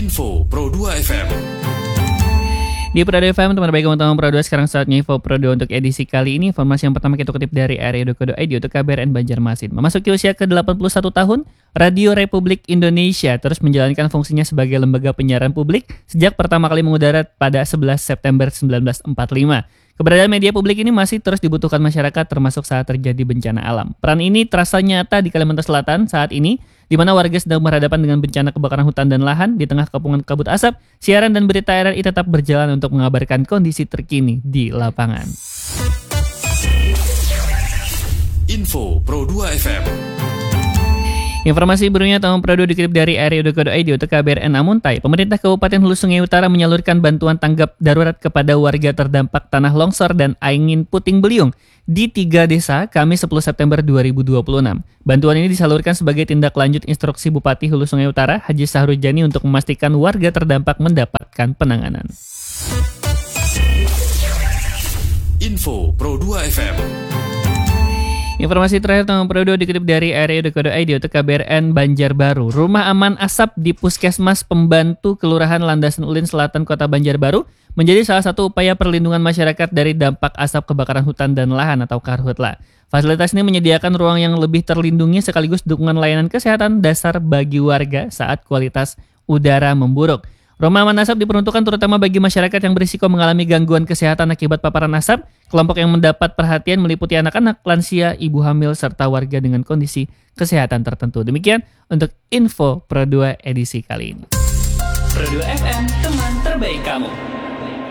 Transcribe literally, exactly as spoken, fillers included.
Info Pro dua F M. Di Pro dua F M, teman baik teman-teman Pro dua, sekarang saatnya Info Pro dua untuk edisi kali ini. Informasi yang pertama kita kutip dari r i dot co dot i d untuk K B R N Banjarmasin. Memasuki usia ke delapan puluh satu tahun, Radio Republik Indonesia terus menjalankan fungsinya sebagai lembaga penyiaran publik sejak pertama kali mengudara pada sebelas September seribu sembilan ratus empat puluh lima. Keberadaan media publik ini masih terus dibutuhkan masyarakat termasuk saat terjadi bencana alam. Peran ini terasa nyata di Kalimantan Selatan saat ini, di mana warga sedang berhadapan dengan bencana kebakaran hutan dan lahan di tengah kepungan kabut asap. Siaran dan berita R R I tetap berjalan untuk mengabarkan kondisi terkini di lapangan. Info Pro dua F M. Informasi berikutnya tahun Pro dua dikutip dari r i dot co dot i d untuk K B R N Amuntai. Pemerintah Kabupaten Hulu Sungai Utara menyalurkan bantuan tanggap darurat kepada warga terdampak tanah longsor dan angin puting beliung di tiga desa Kamis sepuluh September dua ribu dua puluh enam. Bantuan ini disalurkan sebagai tindak lanjut instruksi Bupati Hulu Sungai Utara Haji Sahrujani untuk memastikan warga terdampak mendapatkan penanganan. Info Pro dua F M. Informasi terakhir tahun Pro dua dikutip dari r i dot co dot i d untuk K B R N Banjarbaru. Rumah aman asap di Puskesmas Pembantu Kelurahan Landasan Ulin Selatan Kota Banjarbaru menjadi salah satu upaya perlindungan masyarakat dari dampak asap kebakaran hutan dan lahan atau karhutla. Fasilitas ini menyediakan ruang yang lebih terlindungi sekaligus dukungan layanan kesehatan dasar bagi warga saat kualitas udara memburuk. Rumah aman asap diperuntukkan terutama bagi masyarakat yang berisiko mengalami gangguan kesehatan akibat paparan asap. Kelompok yang mendapat perhatian meliputi anak-anak, lansia, ibu hamil, serta warga dengan kondisi kesehatan tertentu. Demikian untuk Info Pro dua edisi kali ini. Pro dua F M, teman terbaik kamu.